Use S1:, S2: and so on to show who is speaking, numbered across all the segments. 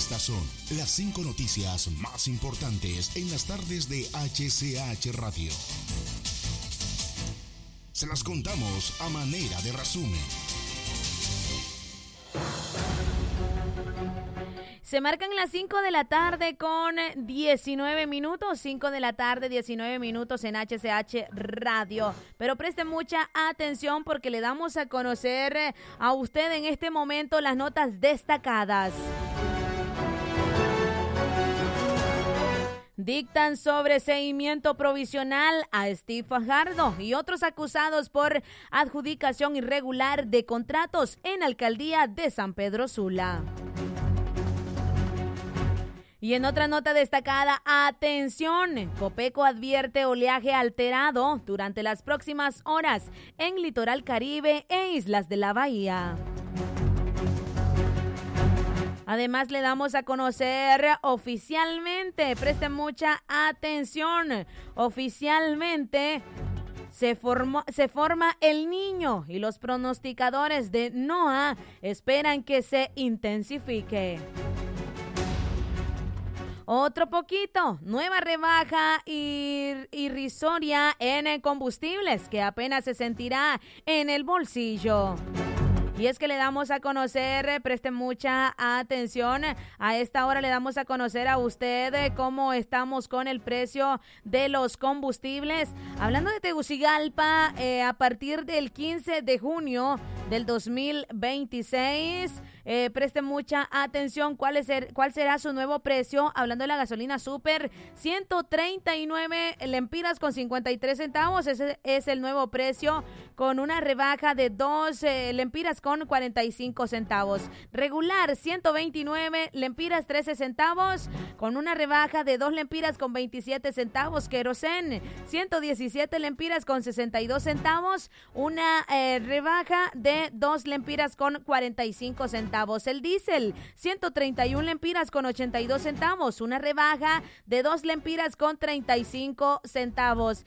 S1: Estas son las 5 noticias más importantes en las tardes de HCH Radio. Se las contamos a manera de resumen.
S2: Se marcan las 5 de la tarde con 19 minutos, 5 de la tarde, 19 minutos en HCH Radio. Pero presten mucha atención porque le damos a conocer a usted en este momento las notas destacadas. Dictan sobreseimiento provisional a Steve Fajardo y otros acusados por adjudicación irregular de contratos en Alcaldía de San Pedro Sula. Y en otra nota destacada, atención, Copeco advierte oleaje alterado durante las próximas horas en Litoral Caribe e Islas de la Bahía. Además, le damos a conocer oficialmente, presten mucha atención, oficialmente se forma el Niño y los pronosticadores de NOAA esperan que se intensifique. Otro poquito, nueva rebaja irrisoria en combustibles que apenas se sentirá en el bolsillo. Y es que le damos a conocer, presten mucha atención, a esta hora le damos a conocer a usted cómo estamos con el precio de los combustibles. Hablando de Tegucigalpa, a partir del 15 de junio del 2026, presten mucha atención cuál será su nuevo precio. Hablando de la gasolina super, 139 lempiras con 53 centavos, ese es el nuevo precio, con una rebaja de 2 lempiras con 45 centavos. Regular, 129 lempiras 13 centavos, con una rebaja de 2 lempiras con 27 centavos. Querosén, 117 lempiras con 62 centavos, una rebaja de 2 lempiras con 45 centavos. El diésel, 131 lempiras con 82 centavos, una rebaja de 2 lempiras con 35 centavos.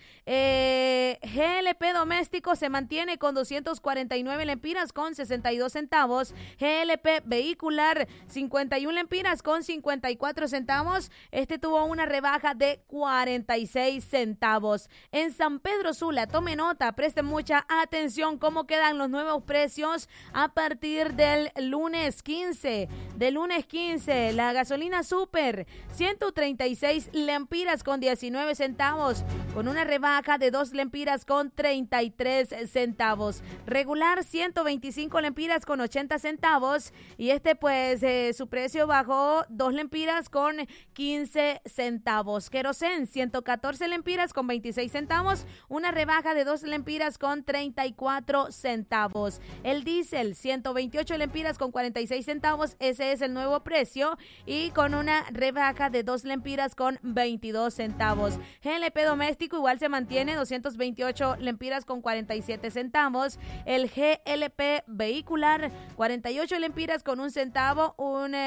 S2: GLP doméstico se mantiene con 249 lempiras con 62 centavos. GLP vehicular, 51 lempiras con 54 centavos. Este tuvo una rebaja de 46 centavos. En San Pedro Sula, tome nota, presten mucha atención cómo quedan los nuevos precios a partir del lunes 15. Del lunes 15, la gasolina super, 136 lempiras con 19 centavos, con una rebaja de 2 lempiras con 33 centavos. Regular, 125 lempiras con 80 centavos. Y su precio bajó 2 lempiras con 15 centavos. Querosén, 114 lempiras con 26 centavos, una rebaja de 2 lempiras con 34 centavos. El diésel, 128 lempiras con 46 centavos, ese es el nuevo precio, y con una rebaja de 2 lempiras con 22 centavos. GLP doméstico igual se mantiene, 228 lempiras con 47 centavos. El GLP vehicular, 48 lempiras con 1 centavo,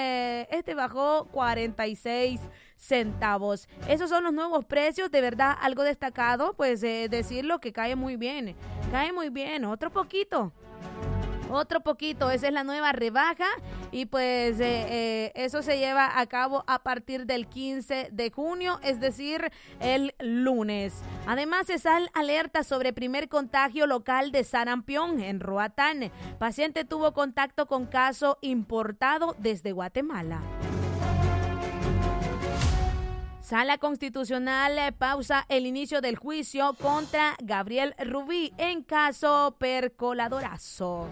S2: bajó 46 centavos. Esos son los nuevos precios, de verdad algo destacado, pues decirlo que cae muy bien, otro poquito, esa es la nueva rebaja y pues eso se lleva a cabo a partir del 15 de junio, es decir, el lunes. Además, se sale alerta sobre primer contagio local de sarampión en Roatán. Paciente tuvo contacto con caso importado desde Guatemala. Sala Constitucional pausa el inicio del juicio contra Gabriel Rubí en caso Percoladorazo.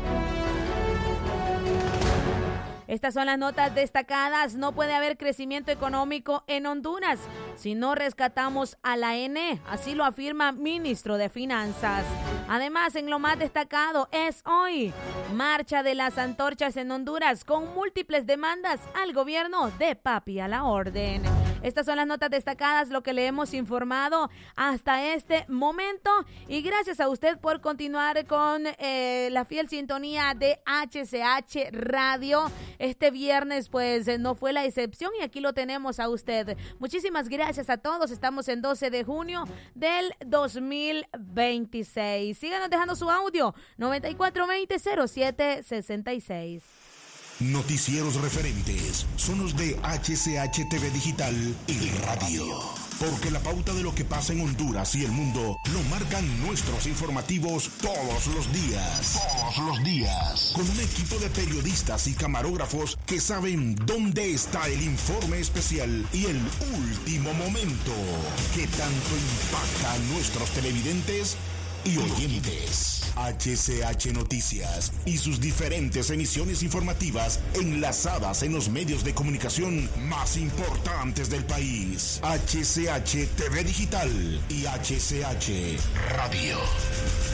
S2: Estas son las notas destacadas. No puede haber crecimiento económico en Honduras si no rescatamos a la ENE, así lo afirma ministro de Finanzas. Además, en lo más destacado es hoy, marcha de las antorchas en Honduras con múltiples demandas al gobierno de Papi a la orden. Estas son las notas destacadas, lo que le hemos informado hasta este momento. Y gracias a usted por continuar con la fiel sintonía de HCH Radio. Este viernes, pues, no fue la excepción y aquí lo tenemos a usted. Muchísimas gracias a todos. Estamos en 12 de junio del 2026. Síganos dejando su audio, 9420-0766.
S1: Noticieros referentes son los de HCH TV Digital y Radio. Porque la pauta de lo que pasa en Honduras y el mundo lo marcan nuestros informativos todos los días. Todos los días. Con un equipo de periodistas y camarógrafos que saben dónde está el informe especial y el último momento que tanto impacta a nuestros televidentes y oyentes. HCH Noticias y sus diferentes emisiones informativas enlazadas en los medios de comunicación más importantes del país. HCH TV Digital y HCH Radio.